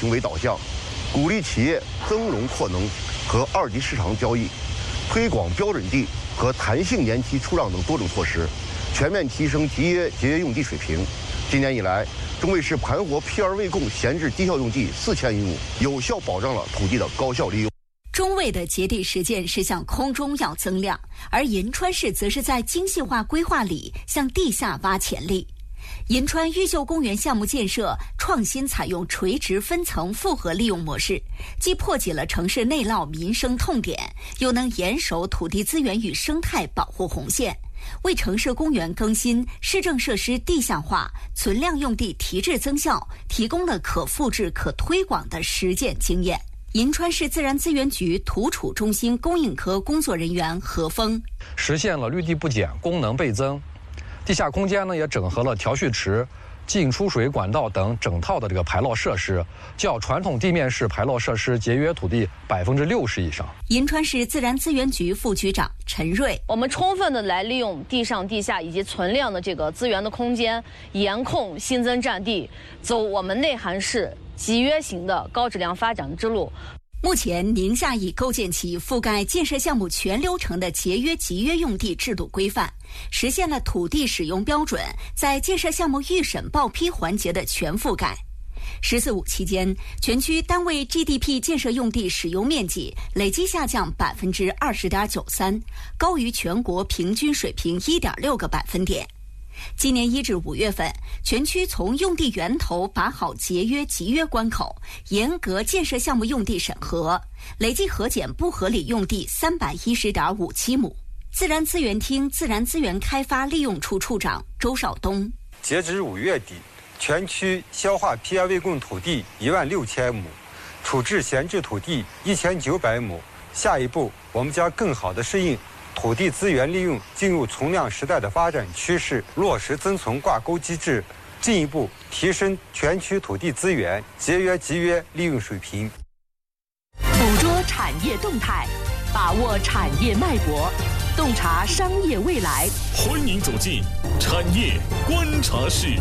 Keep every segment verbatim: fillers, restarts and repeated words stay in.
行为导向，鼓励企业增容扩能和二级市场交易，推广标准地和弹性年期出让等多种措施，全面提升集约节约用地水平。今年以来，中卫市盘活 P 二未供闲置低效用地四千余亩，有效保障了土地的高效利用。 中卫的节地实践是向空中要增量，而银川市则是在精细化规划里向地下挖潜力。银川毓秀公园项目建设创新采用垂直分层复合利用模式，既破解了城市内涝民生痛点，又能严守土地资源与生态保护红线，为城市公园更新、市政设施地下化、存量用地提质增效提供了可复制、可推广的实践经验。银川市自然资源局土储中心供应科工作人员何峰实现了绿地不减、功能倍增。地下空间呢也整合了调蓄池、进出水管道等整套的这个排涝设施，较传统地面式排涝设施节约土地百分之六十以上。 银川市自然资源局副局长陈瑞， 我们充分的来利用地上、地下以及存量的这个资源的空间，严控新增占地，走我们内涵市集约型的高质量发展之路。 目前，宁夏已构建起覆盖建设项目全流程的节约集约用地制度规范，实现了土地使用标准在建设项目预审报批环节的全覆盖。十四五期间，全区单位 G D P 建设用地使用面积累计下降百分之二十点九三，高于全国平均水平一点六个百分点。今年一至五月份，全区从用地源头把好节约集约关口，严格建设项目用地审核，累计核减不合理用地三百一十点五七亩。自然资源厅自然资源开发利用处处长周少东， 截至五月底，全区消化 P 二未供土地一万六千亩，处置闲置土地一千九百亩。下一步，我们将更好地适应土地资源利用进入存量时代的发展趋势，落实增存挂钩机制，进一步提升全区土地资源节约集约利用水平。 捕捉产业动态，把握产业脉搏，洞察商业未来。 欢迎走进产业观察室。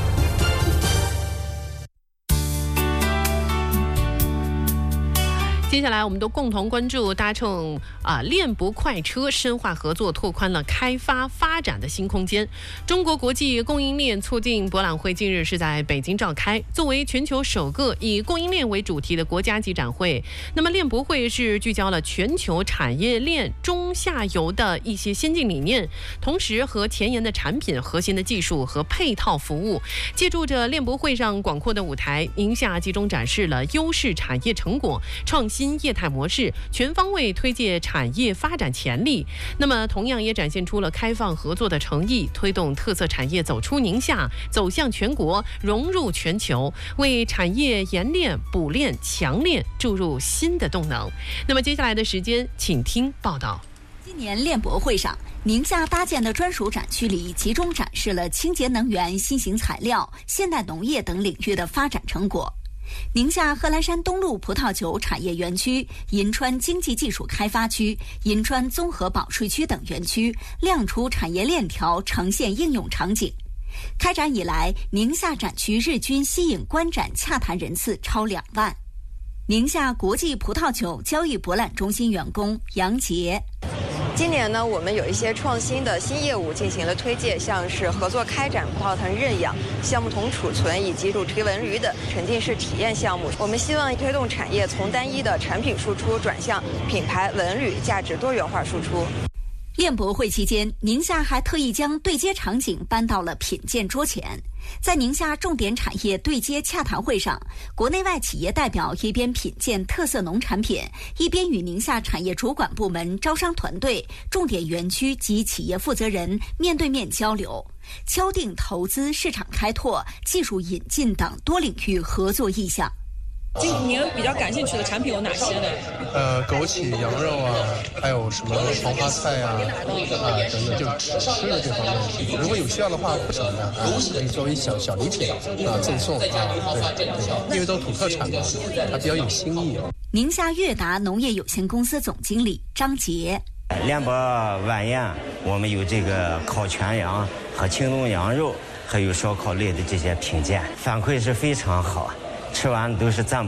接下来，我们都共同关注搭乘啊链博快车深化合作，拓宽了开发发展的新空间。中国国际供应链促进博览会近日是在北京召开，作为全球首个以供应链为主题的国家级展会。那么，链博会是聚焦了全球产业链中下游的一些先进理念，同时和前沿的产品、核心的技术和配套服务，借助着链博会上广阔的舞台，宁夏集中展示了优势产业成果、创新新业态模式，全方位推介产业发展潜力。那么同样也展现出了开放合作的诚意，推动特色产业走出宁夏，走向全国，融入全球，为产业研炼、补炼、强炼注入新的动能。那么接下来的时间，请听报道。 今年链博会上，宁夏搭建的专属展区里集中展示了清洁能源、新型材料、现代农业等领域的发展成果。宁夏贺兰山东路葡萄酒产业园区、银川经济技术开发区、银川综合保税区等园区亮出产业链条呈现应用场景。开展以来，宁夏展区日均吸引观展洽谈人次超两万。宁夏国际葡萄酒交易博览中心员工杨杰， 今年呢，我们有一些创新的新业务进行了推介，像是合作开展葡萄藤认养、橡木桶储存以及主题文旅等沉浸式体验项目。我们希望推动产业从单一的产品输出转向品牌文旅价值多元化输出。 链博会期间，宁夏还特意将对接场景搬到了品鉴桌前。在宁夏重点产业对接洽谈会上，国内外企业代表一边品鉴特色农产品，一边与宁夏产业主管部门、招商团队、重点园区及企业负责人面对面交流，敲定投资、市场开拓、技术引进等多领域合作意向。 今年比较感兴趣的产品有哪些呢？ 呃，枸杞、羊肉啊，还有什么黄花菜啊，啊等等，就吃吃的这方面，如果有需要的话，不少的，可以作为小小礼品啊赠送啊，对对，因为都土特产嘛，它比较有新意。 宁夏悦达农业有限公司总经理张杰， 链博晚宴我们有这个烤全羊和清炖羊肉，还有烧烤类的这些品鉴，反馈是非常好。吃完都是赞。